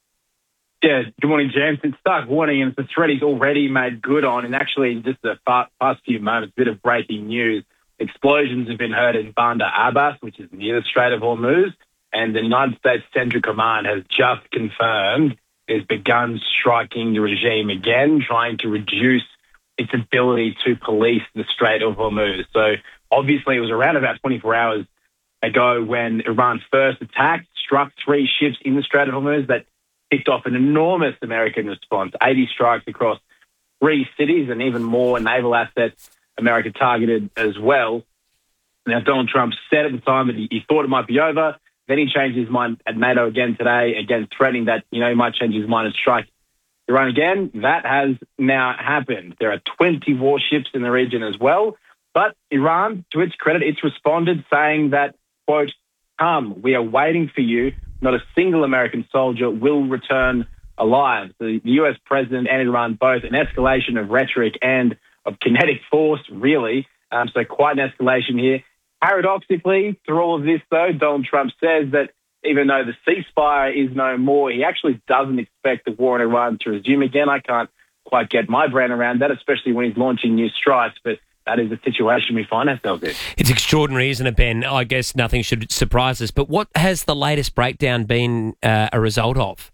Yeah, good morning, James. It's stark warning, and it's a threat he's already made good on. And actually, in just the past, past few moments, a bit of breaking news. Explosions have been heard in Bandar Abbas, which is near the Strait of Hormuz, and the United States Central Command has just confirmed it's begun striking the regime again, trying to reduce its ability to police the Strait of Hormuz. So obviously, it was around about twenty-four hours ago when Iran first attacked, struck three ships in the Strait of Hormuz that kicked off an enormous American response, eighty strikes across three cities and even more naval assets America targeted as well. Now, Donald Trump said at the time that he, he thought it might be over. Then he changed his mind at NATO again today, again threatening that, you know, he might change his mind and strike Iran again. That has now happened. There are twenty warships in the region as well. But Iran, to its credit, it's responded saying that, quote, "Come, we are waiting for you. Not a single American soldier will return alive." The U S president and Iran both an escalation of rhetoric and of kinetic force, really. Um, so quite an escalation here. Paradoxically, through all of this, though, Donald Trump says that even though the ceasefire is no more, he actually doesn't expect the war in Iran to resume again. I can't quite get my brain around that, especially when he's launching new strikes. But that is the situation we find ourselves in. It's extraordinary, isn't it, Ben? I guess nothing should surprise us. But what has the latest breakdown been uh, a result of?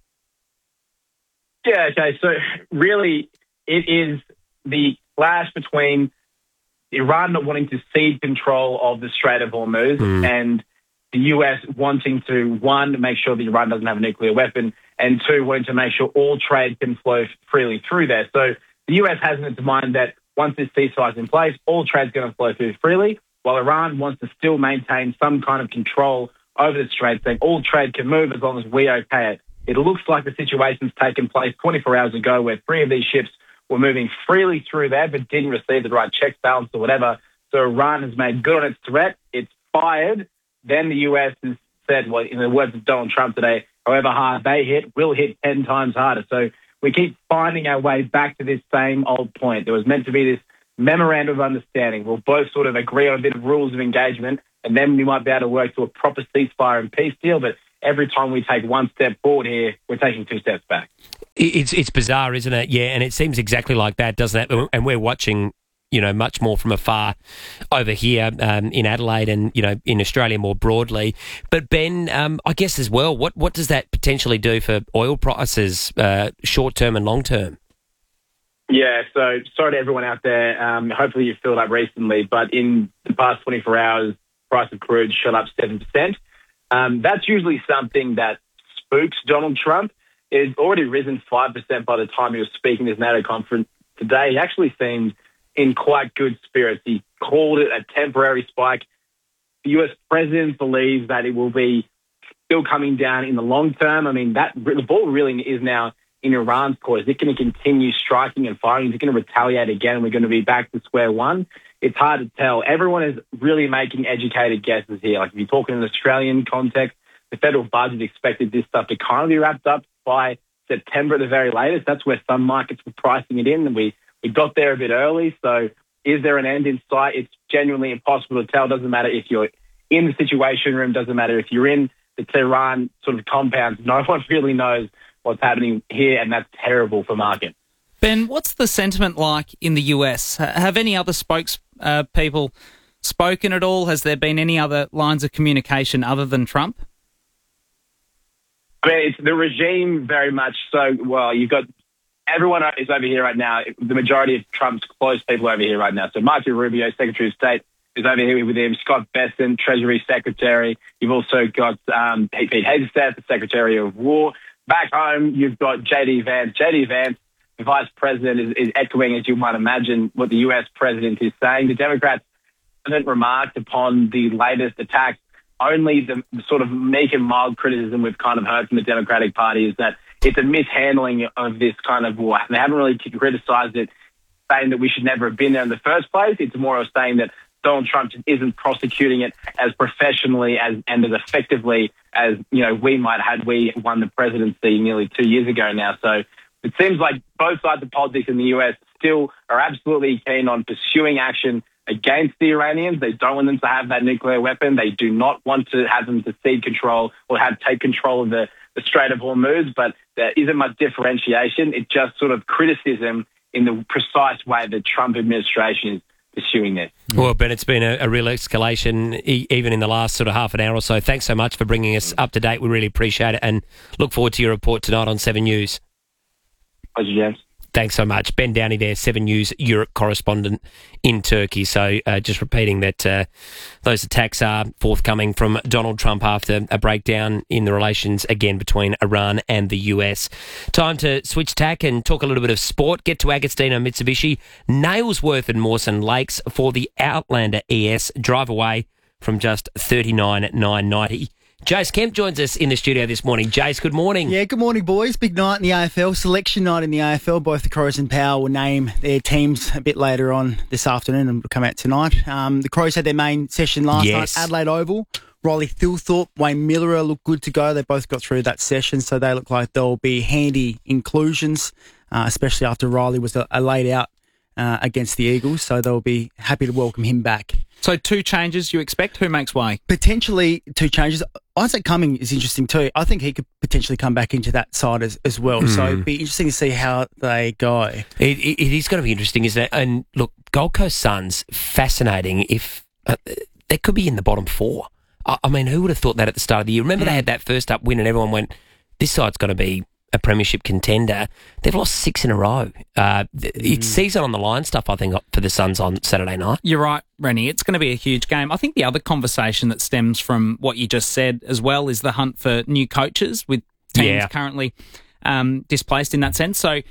Yeah, okay. So really, it is the clash between Iran not wanting to cede control of the Strait of Hormuz mm. and the U S wanting to, one, make sure that Iran doesn't have a nuclear weapon, and two, wanting to make sure all trade can flow freely through there. So the U S has in its mind that once this ceasefire is in place, all trade's going to flow through freely, while Iran wants to still maintain some kind of control over the Strait, saying all trade can move as long as we okay it. It looks like the situation's taken place twenty-four hours ago where three of these ships were moving freely through there but didn't receive the right checks, balance or whatever. So Iran has made good on its threat. It's fired. Then the U S has said, well, in the words of Donald Trump today, however hard they hit, we'll hit ten times harder. So we keep finding our way back to this same old point. There was meant to be this memorandum of understanding. We'll both sort of agree on a bit of rules of engagement, and then we might be able to work to a proper ceasefire and peace deal. But every time we take one step forward here, we're taking two steps back. It's it's bizarre, isn't it? Yeah, and it seems exactly like that, doesn't it? And we're watching, you know, much more from afar over here um, in Adelaide and, you know, in Australia more broadly. But Ben, um, I guess as well, what, what does that potentially do for oil prices, uh, short term and long term? Yeah, so sorry to everyone out there. Um, hopefully you filled up recently, but in the past twenty-four hours, price of crude shot up seven percent. Um, that's usually something that spooks Donald Trump. It's already risen five percent by the time he was speaking at his NATO conference today. He actually seemed in quite good spirits. He called it a temporary spike. The U S president believes that it will be still coming down in the long term. I mean, that the ball really is now in Iran's court. Is it going to continue striking and firing? Is it going to retaliate again? We're going to be back to square one. It's hard to tell. Everyone is really making educated guesses here. Like if you talk in an Australian context, the federal budget expected this stuff to kind of be wrapped up by September at the very latest. That's where some markets were pricing it in, and we, we got there a bit early. So is there an end in sight? It's genuinely impossible to tell. Doesn't matter if you're in the Situation Room. Doesn't matter if you're in the Tehran sort of compounds. No one really knows what's happening here, and that's terrible for markets. Ben, what's the sentiment like in the U S? Have any other spokespeople uh, people spoken at all? Has there been any other lines of communication other than Trump? I mean, it's the regime very much so. Well, you've got everyone is over here right now. The majority of Trump's close people are over here right now. So Marco Rubio, Secretary of State, is over here with him. Scott Bessent, Treasury Secretary. You've also got um, Pete Hegseth, the Secretary of War. Back home, you've got J D Vance. J D Vance, the Vice President, is, is echoing, as you might imagine, what the U S President is saying. The Democrats haven't remarked upon the latest attacks. Only the, the sort of meek and mild criticism we've kind of heard from the Democratic Party is that it's a mishandling of this kind of war. They haven't really criticised it, saying that we should never have been there in the first place. It's more of saying that Donald Trump just isn't prosecuting it as professionally as and as effectively as, you know, we might had we won the presidency nearly two years ago now. So it seems like both sides of politics in the U S still are absolutely keen on pursuing action against the Iranians. They don't want them to have that nuclear weapon. They do not want to have them to cede control or have take control of the, the Strait of Hormuz, but there isn't much differentiation. It's just sort of criticism in the precise way the Trump administration is pursuing this. Well, Ben, it's been a, a real escalation e- even in the last sort of half an hour or so. Thanks so much for bringing us up to date. We really appreciate it and look forward to your report tonight on seven News. Pleasure, James. Thanks so much. Ben Downey there, seven News Europe correspondent in Turkey. So uh, just repeating that uh, those attacks are forthcoming from Donald Trump after a breakdown in the relations again between Iran and the U S. Time to switch tack and talk a little bit of sport. Get to Agostino Mitsubishi, Nailsworth and Mawson Lakes for the Outlander E S. Drive away from just thirty-nine thousand nine hundred ninety dollars. Jace Kemp joins us in the studio this morning. Jace, good morning. Yeah, good morning, boys. Big night in the A F L, selection night in the A F L. Both the Crows and Power will name their teams a bit later on this afternoon and will come out tonight. Um, the Crows had their main session last yes. night, Adelaide Oval. Riley Thilthorpe, Wayne Miller look good to go. They both got through that session, so they look like they'll be handy inclusions, uh, especially after Riley was uh, laid out uh, against the Eagles, so they'll be happy to welcome him back. So two changes you expect? Who makes way? Potentially two changes. Isaac Cumming is interesting too. I think he could potentially come back into that side as, as well. Mm. So it'd be interesting to see how they go. It, it, it is going to be interesting, isn't it? And look, Gold Coast Suns, fascinating. If uh, they could be in the bottom four. I, I mean, who would have thought that at the start of the year? Remember mm. they had that first up win and everyone went, this side's going to be a premiership contender. They've lost six in a row. Uh, it's mm. season on the line stuff, I think, for the Suns on Saturday night. You're right, Rennie. It's going to be a huge game. I think the other conversation that stems from what you just said as well is the hunt for new coaches with teams yeah. currently um, displaced in that sense. So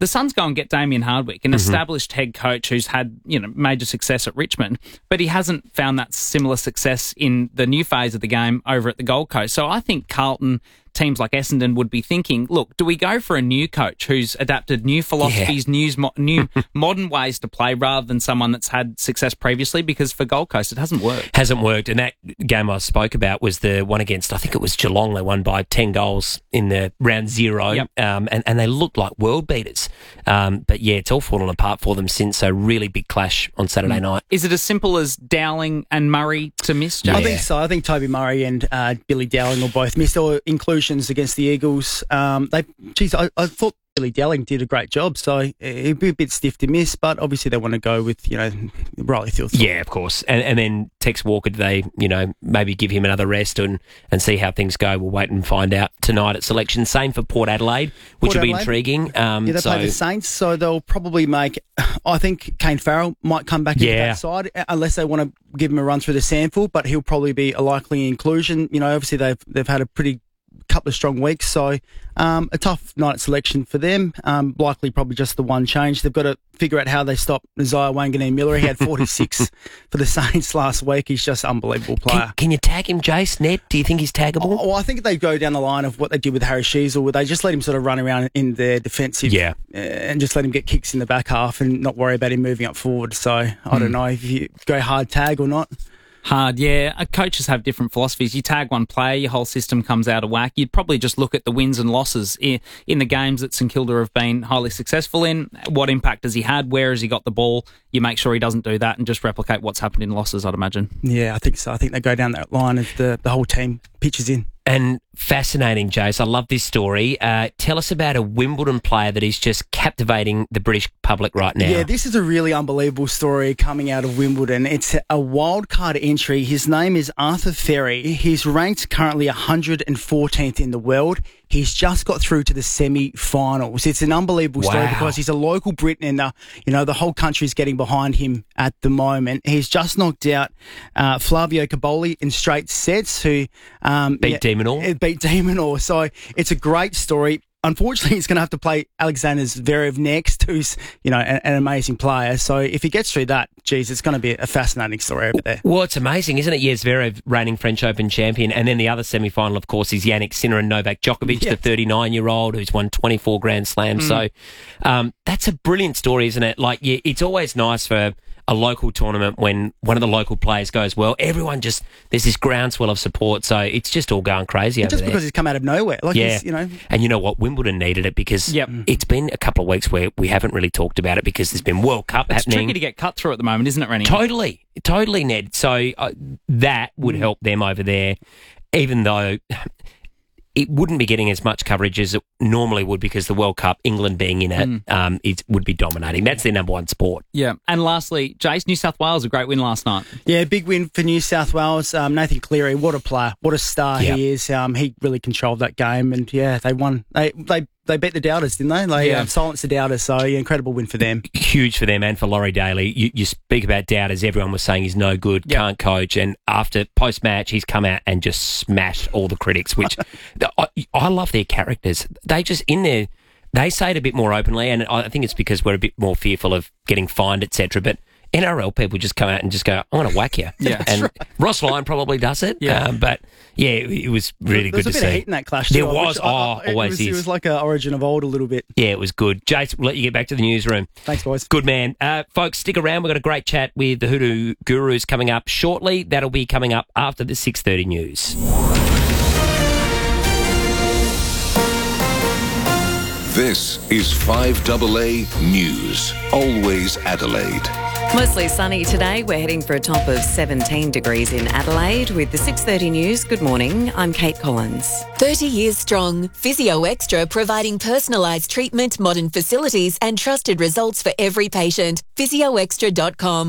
the Suns go and get Damien Hardwick, an Mhm. established head coach who's had, you know, major success at Richmond, but he hasn't found that similar success in the new phase of the game over at the Gold Coast. So I think Carlton, teams like Essendon would be thinking, look, do we go for a new coach who's adapted new philosophies, new, new modern ways to play rather than someone that's had success previously? Because for Gold Coast, it hasn't worked. Hasn't worked. And that game I spoke about was the one against, I think it was Geelong. They won by ten goals in the round zero. Yep. Um, and, and they looked like world beaters. Um, but yeah, it's all fallen apart for them since. So really big clash on Saturday night. Is it as simple as Dowling and Murray to miss, Jay? I think so. I think Toby Murray and uh, Billy Dowling will both miss their inclusions against the Eagles. Um, they, geez, I, I thought Billy Dowling did a great job, so it'd be a bit stiff to miss, but obviously they want to go with, you know, Riley Thilthorpe. Yeah, of course. And, and then Tex Walker, do they, you know, maybe give him another rest and, and see how things go? We'll wait and find out tonight at selection. Same for Port Adelaide, which Port will be Adelaide. intriguing. Um, Yeah, they so, play the Saints, so they'll probably make. I think Kane Farrell might come back into Yeah. that side unless they want to give him a run through the sample, but he'll probably be a likely inclusion. You know, obviously they've they've had a pretty couple of strong weeks, so um, a tough night selection for them. Um, likely probably just the one change. They've got to figure out how they stop Isaiah Wanganeen-Miller. He had forty-six for the Saints last week. He's just an unbelievable player. Can, can you tag him, Jace? Ned, do you think he's taggable? Oh, well, I think they go down the line of what they did with Harry Sheasel, where they just let him sort of run around in their defensive, Yeah. uh, and just let him get kicks in the back half and not worry about him moving up forward. So I Hmm. don't know if you go hard tag or not. Hard, yeah. Uh, Coaches have different philosophies. You tag one player, your whole system comes out of whack. You'd probably just look at the wins and losses in, in the games that St Kilda have been highly successful in. What impact has he had? Where has he got the ball? You make sure he doesn't do that and just replicate what's happened in losses, I'd imagine. Yeah, I think so. I think they go down that line as the, the whole team pitches in. And fascinating, Jace. I love this story. Uh, tell us about a Wimbledon player that is just captivating the British public right now. Yeah, this is a really unbelievable story coming out of Wimbledon. It's a wild card entry. His name is Arthur Ferry. He's ranked currently one hundred fourteenth in the world. He's just got through to the semi-finals. It's an unbelievable story Wow. because he's a local Brit and, uh, you know, the whole country's getting behind him at the moment. He's just knocked out uh, Flavio Caboli in straight sets, who um, Beat Demonor. It beat Demonor. So it's a great story. Unfortunately, he's going to have to play Alexander Zverev next, who's, you know, an, an amazing player. So if he gets through that, geez, it's going to be a fascinating story over there. Well, it's amazing, isn't it? Yes, Zverev, reigning French Open champion. And then the other semi-final, of course, is Yannick Sinner and Novak Djokovic, Yeah. the thirty-nine-year-old who's won twenty-four Grand Slams. Mm. So um, that's a brilliant story, isn't it? Like, yeah, it's always nice for a local tournament when one of the local players goes well. Everyone just, there's this groundswell of support. So it's just all going crazy over Just there. because he's come out of nowhere. Like, yeah. he's, you know. And you know what? Wimbledon needed it because Yep. it's been a couple of weeks where we haven't really talked about it because there's been World Cup It's happening. tricky to get cut through at the moment, isn't it, Rennie? Totally, totally, Ned. So uh, that would Mm. help them over there, even though it wouldn't be getting as much coverage as it normally would because the World Cup, England being in it, Mm. um, it would be dominating. That's their number one sport. Yeah. And lastly, Jace, New South Wales, a great win last night. Yeah, big win for New South Wales. Um, Nathan Cleary, what a player, what a star Yeah. he is. Um, he really controlled that game, and yeah, they won. They they they beat the Doubters, didn't they? They Yeah. um, silenced the Doubters. So yeah, incredible win for them. Huge for them and for Laurie Daly. You, you speak about Doubters, everyone was saying he's no good, can't coach, and after post-match, he's come out and just smashed all the critics, which I, I love their characters. They just, in there, they say it a bit more openly, and I think it's because we're a bit more fearful of getting fined, et cetera, but N R L people just come out and just go, I'm going to whack you. Yeah. And Ross Lyon probably does it. Yeah. Um, but, yeah, it, it was really There's good to a bit see. of heat in that clash. There too, was. which Oh, I- I- it always was, is. It was like a Origin of old a little bit. Yeah, it was good. Jace, we'll let you get back to the newsroom. Thanks, boys. Good man. Uh, folks, stick around. We've got a great chat with the Hoodoo Gurus coming up shortly. That'll be coming up after the six thirty news. This is five A A News. Always Adelaide. Mostly sunny today. We're heading for a top of seventeen degrees in Adelaide. With the six thirty news, good morning. I'm Kate Collins. thirty years strong. Physio Extra providing personalised treatment, modern facilities and trusted results for every patient. physio extra dot com.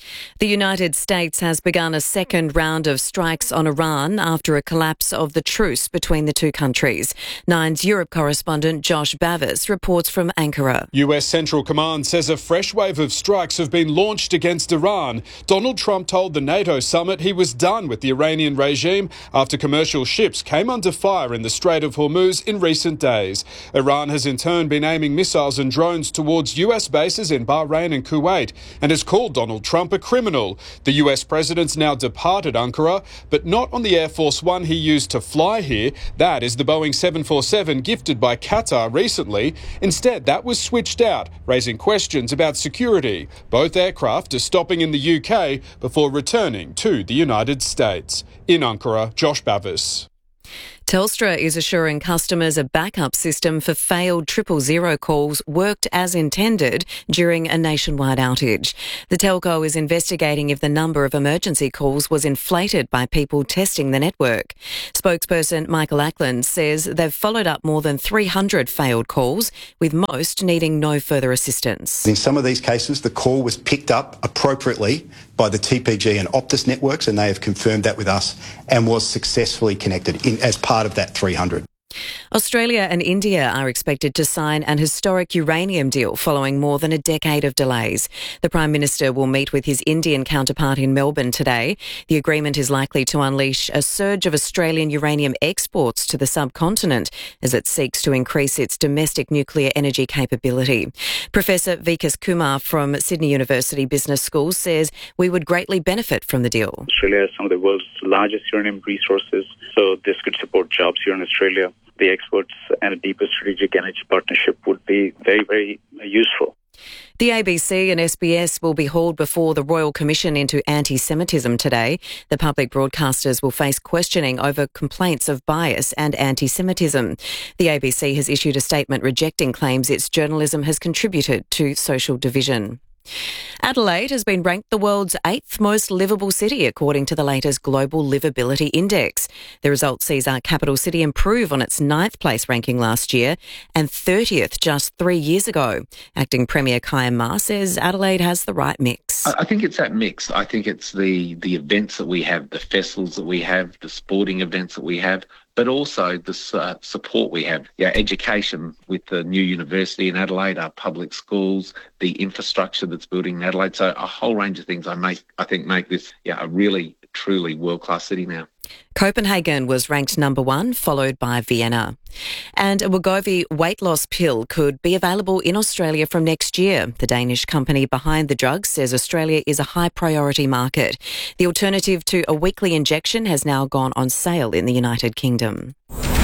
The United States has begun a second round of strikes on Iran after a collapse of the truce between the two countries. Nine's Europe correspondent Josh Bavis reports from Ankara. U S Central Command says a fresh wave of strikes have been launched against Iran. Donald Trump told the NATO summit he was done with the Iranian regime after commercial ships came under fire in the Strait of Hormuz in recent days. Iran has in turn been aiming missiles and drones towards U S bases in Bahrain and Kuwait and has called Donald Trump a criminal. The U S president's now departed Ankara, but not on the Air Force One he used to fly here. That is the Boeing seven forty-seven gifted by Qatar recently. Instead, that was switched out, raising questions about security. Both aircraft are stopping in the U K before returning to the United States. In Ankara, Josh Bavis. Telstra is assuring customers a backup system for failed triple zero calls worked as intended during a nationwide outage. The telco is investigating if the number of emergency calls was inflated by people testing the network. Spokesperson Michael Ackland says they've followed up more than three hundred failed calls, with most needing no further assistance. In some of these cases, the call was picked up appropriately by the T P G and Optus networks, and they have confirmed that with us and was successfully connected in as part of that three hundred. Australia and India are expected to sign an historic uranium deal following more than a decade of delays. The Prime Minister will meet with his Indian counterpart in Melbourne today. The agreement is likely to unleash a surge of Australian uranium exports to the subcontinent as it seeks to increase its domestic nuclear energy capability. Professor Vikas Kumar from Sydney University Business School says we would greatly benefit from the deal. Australia has some of the world's largest uranium resources, so this could support jobs here in Australia. The exports and a deeper strategic energy partnership would be very, very useful. The A B C and S B S will be hauled before the Royal Commission into anti-Semitism today. The public broadcasters will face questioning over complaints of bias and anti-Semitism. The A B C has issued a statement rejecting claims its journalism has contributed to social division. Adelaide has been ranked the world's eighth most livable city according to the latest Global Livability Index. The result sees our capital city improve on its ninth place ranking last year and thirtieth just three years ago. Acting Premier Kyan Ma says Adelaide has the right mix. I think it's that mix. I think it's the, the events that we have, the festivals that we have, the sporting events that we have, but also the uh, support we have. Yeah, education with the new university in Adelaide, our public schools, the infrastructure that's building in Adelaide. So a whole range of things I make, I think make this yeah, a really, truly world-class city now. Copenhagen was ranked number one, followed by Vienna. And a Wegovy weight loss pill could be available in Australia from next year. The Danish company behind the drug says Australia is a high priority market. The alternative to a weekly injection has now gone on sale in the United Kingdom.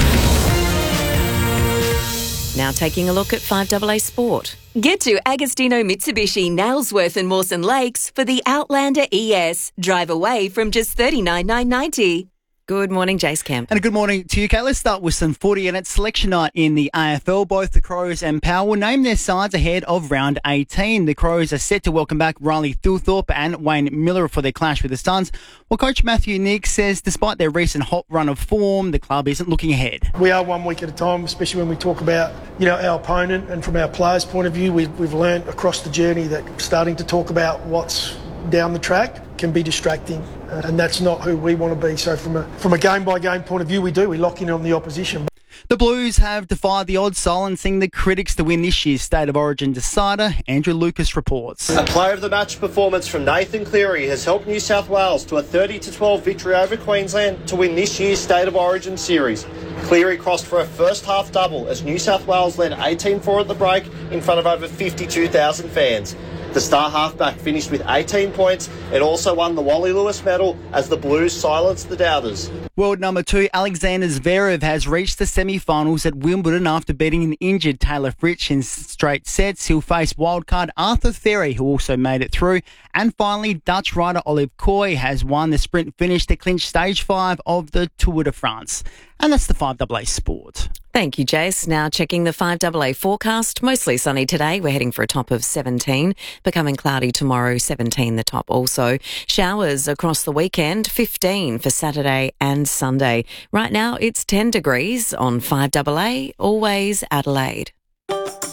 Now taking a look at five A A Sport. Get to Agostino Mitsubishi, Nailsworth and Mawson Lakes for the Outlander E S. Drive away from just thirty-nine thousand nine hundred ninety dollars. Good morning, Jace Kemp. And a good morning to you, Kate. Let's start with some footy, and it's selection night in the A F L. Both the Crows and Power will name their sides ahead of round eighteen. The Crows are set to welcome back Riley Thilthorpe and Wayne Miller for their clash with the Suns, while Coach Matthew Nick says despite their recent hot run of form, the club isn't looking ahead. We are one week at a time, especially when we talk about, you know, our opponent, and from our players' point of view, we've, we've learned across the journey that starting to talk about what's down the track can be distracting, uh, and that's not who we want to be. So from a from a game by game point of view, we do we lock in on the opposition. The Blues have defied the odds, silencing the critics to win this year's State of Origin decider. Andrew Lucas reports. A player of the match performance from Nathan Cleary has helped New South Wales to a thirty to twelve victory over Queensland to win this year's State of Origin series. Cleary crossed for a first half double as New South Wales led eighteen four at the break in front of over fifty-two thousand fans. The star halfback finished with eighteen points and also won the Wally Lewis medal as the Blues silenced the doubters. World number two, Alexander Zverev, has reached the semi-finals at Wimbledon after beating an injured Taylor Fritz in straight sets. He'll face wildcard Arthur Ferry, who also made it through. And finally, Dutch rider Olive Koy has won the sprint finish to clinch stage five of the Tour de France. And that's the five A A Sport. Thank you, Jace. Now checking the five A A forecast. Mostly sunny today. We're heading for a top of seventeen. Becoming cloudy tomorrow, seventeen the top also. Showers across the weekend, fifteen for Saturday and Sunday. Right now it's ten degrees on five A A, always Adelaide.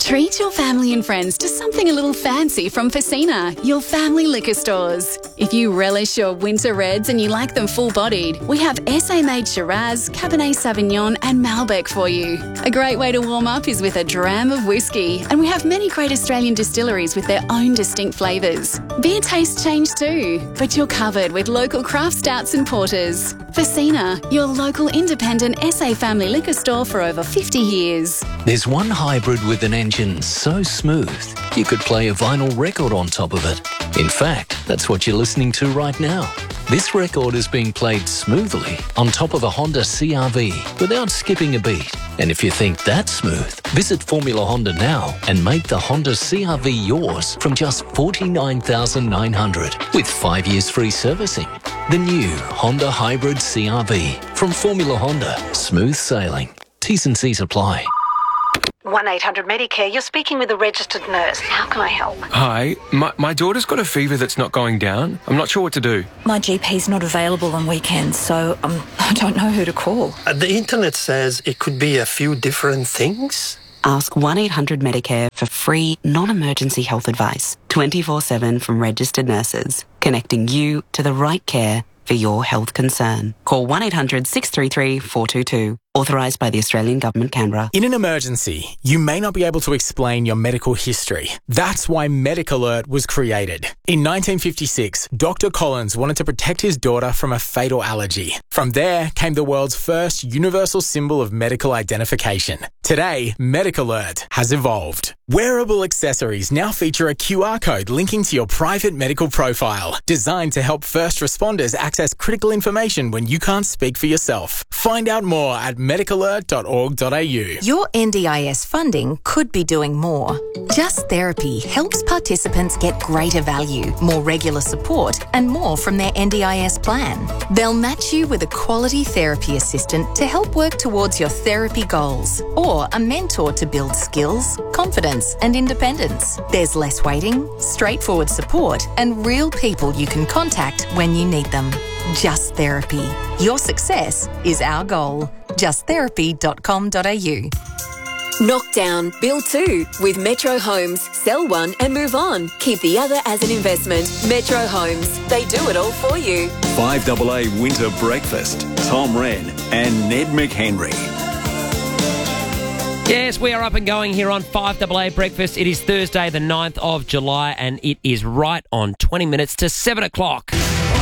Treat your family and friends to something a little fancy from Facina, your family liquor stores. If you relish your winter reds and you like them full-bodied, we have S A-made Shiraz, Cabernet Sauvignon and Malbec for you. A great way to warm up is with a dram of whiskey, and we have many great Australian distilleries with their own distinct flavours. Beer tastes change too, but you're covered with local craft stouts and porters. Facina, your local independent S A family liquor store for over fifty years. There's one hybrid with an engine so smooth, you could play a vinyl record on top of it. In fact, that's what you're listening to right now. This record is being played smoothly on top of a Honda C R V without skipping a beat. And if you think that's smooth, visit Formula Honda now and make the Honda C R V yours from just forty-nine thousand nine hundred dollars with five years free servicing. The new Honda Hybrid C R V from Formula Honda. Smooth sailing. T's and C's apply. one eight hundred Medicare, you're speaking with a registered nurse. How can I help? Hi, my, my daughter's got a fever that's not going down. I'm not sure what to do. My G P's not available on weekends, so um, I don't know who to call. Uh, the internet says it could be a few different things. Ask one eight hundred Medicare for free, non-emergency health advice, twenty-four seven from registered nurses, connecting you to the right care for your health concern. Call one eight hundred six three three four two two. Authorised by the Australian Government, Canberra. In an emergency, you may not be able to explain your medical history. That's why MedicAlert was created. In nineteen fifty-six, Doctor Collins wanted to protect his daughter from a fatal allergy. From there came the world's first universal symbol of medical identification. Today, MedicAlert has evolved. Wearable accessories now feature a Q R code linking to your private medical profile, designed to help first responders access critical information when you can't speak for yourself. Find out more at medic alert dot org dot a u. Your N D I S funding could be doing more. Just Therapy helps participants get greater value, more regular support, and more from their N D I S plan. They'll match you with a quality therapy assistant to help work towards your therapy goals, or a mentor to build skills, confidence, and independence. There's less waiting, straightforward support, and real people you can contact when you need them. Just Therapy. Your success is our goal. just therapy dot com dot a u. Knock down, build two. With Metro Homes, sell one and move on. Keep the other as an investment. Metro Homes, they do it all for you. five A A Winter Breakfast. Tom Wren and Ned McHenry. Yes, we are up and going here on five A A Breakfast. It is Thursday, the ninth of July, and it is right on twenty minutes to seven o'clock.